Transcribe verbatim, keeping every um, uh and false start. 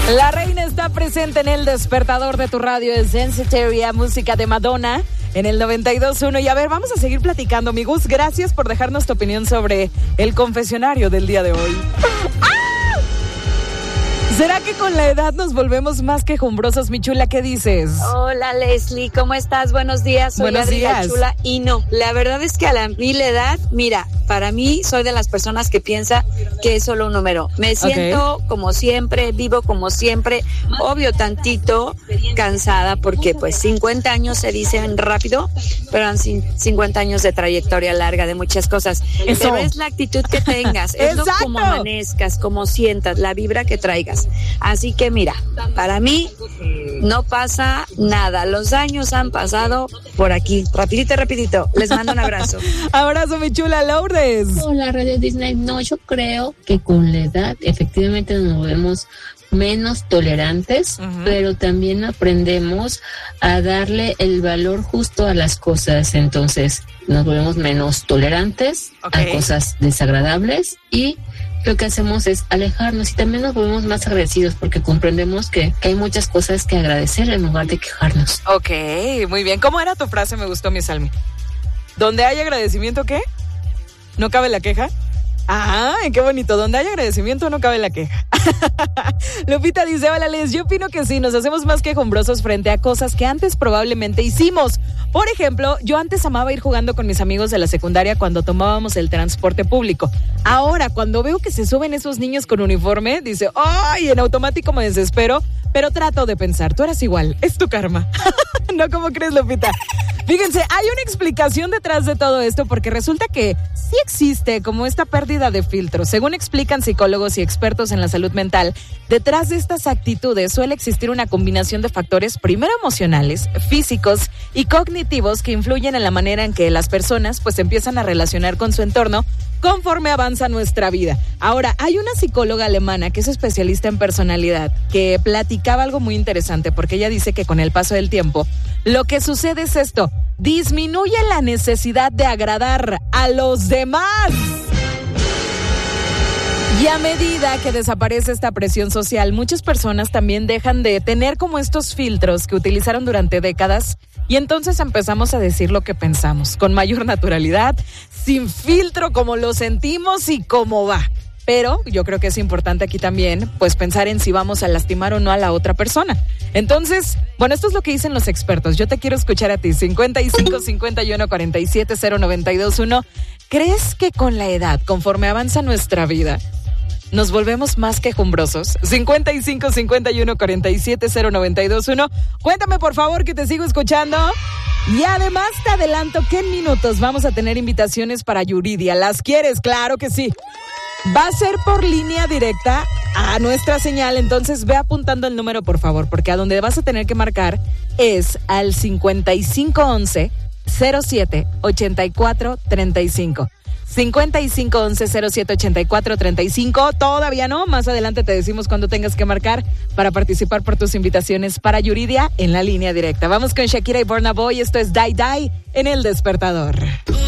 La reina está presente en el despertador de tu radio, es Sensiteria, música de Madonna, en el noventa y dos punto uno. Y a ver, vamos a seguir platicando, mi Gus. Gracias por dejarnos tu opinión sobre el confesionario del día de hoy. ¿Será que con la edad nos volvemos más quejumbrosos, mi chula? ¿Qué dices? Hola, Leslie, ¿cómo estás? Buenos días, soy Buenos Adri días. la Chula. Y no, la verdad es que a la mí la edad, mira, para mí soy de las personas que piensa que es solo un número. Me siento okay. como siempre, vivo como siempre, obvio tantito cansada porque pues cincuenta años se dicen rápido, pero han cincuenta años de trayectoria larga de muchas cosas. Eso. Pero es la actitud que tengas, es lo como amanezcas, como sientas, la vibra que traigas. Así que mira, para mí no pasa nada. Los años han pasado por aquí. Rapidito, rapidito. Les mando un abrazo. Abrazo, mi chula Lourdes. Hola, Radio Disney. No, yo creo que con la edad efectivamente nos volvemos menos tolerantes, uh-huh. pero también aprendemos a darle el valor justo a las cosas. Entonces nos volvemos menos tolerantes okay. a cosas desagradables y lo que hacemos es alejarnos y también nos volvemos más agradecidos porque comprendemos que, que hay muchas cosas que agradecer en lugar de quejarnos. Ok, muy bien. ¿Cómo era tu frase? Me gustó, mi Salmi. ¿Donde hay agradecimiento, qué? ¿No cabe la queja? Ah, qué bonito. Donde hay agradecimiento no cabe la queja. Lupita dice, hola Les, yo opino que sí, nos hacemos más quejumbrosos frente a cosas que antes probablemente hicimos. Por ejemplo, yo antes amaba ir jugando con mis amigos de la secundaria cuando tomábamos el transporte público. Ahora, cuando veo que se suben esos niños con uniforme, dice, ¡ay! En automático me desespero, pero trato de pensar, tú eras igual, es tu karma. ¿No? ¿Cómo crees, Lupita? Fíjense, hay una explicación detrás de todo esto porque resulta que sí existe como esta pérdida de filtro. Según explican psicólogos y expertos en la salud mental, detrás de estas actitudes suele existir una combinación de factores primero emocionales, físicos y cognitivos que influyen en la manera en que las personas pues empiezan a relacionar con su entorno conforme avanza nuestra vida. Ahora, hay una psicóloga alemana que es especialista en personalidad que platicaba algo muy interesante porque ella dice que con el paso del tiempo lo que sucede es esto, disminuye la necesidad de agradar a los demás. Y a medida que desaparece esta presión social, muchas personas también dejan de tener como estos filtros que utilizaron durante décadas y entonces empezamos a decir lo que pensamos, con mayor naturalidad, sin filtro, como lo sentimos y cómo va. Pero yo creo que es importante aquí también, pues pensar en si vamos a lastimar o no a la otra persona. Entonces, bueno, esto es lo que dicen los expertos. Yo te quiero escuchar a ti, cincuenta y cinco, cincuenta y uno, cuarenta y siete, cero noventa y dos uno. ¿Crees que con la edad, conforme avanza nuestra vida, nos volvemos más quejumbrosos? cincuenta y cinco, cincuenta y uno, cuarenta y siete, cero noventa y dos uno. Cuéntame, por favor, que te sigo escuchando. Y además te adelanto que en minutos vamos a tener invitaciones para Yuridia. ¿Las quieres? Claro que sí. Va a ser por línea directa a nuestra señal, entonces ve apuntando el número, por favor, porque a donde vas a tener que marcar es al cincuenta y cinco once, cero siete, ochenta y cuatro, treinta y cinco. cincuenta y cinco once, cero siete, ochenta y cuatro, treinta y cinco. Todavía no, más adelante te decimos cuándo tengas que marcar para participar por tus invitaciones para Yuridia en la línea directa. Vamos con Shakira y Burna Boy, esto es Die Die en El Despertador.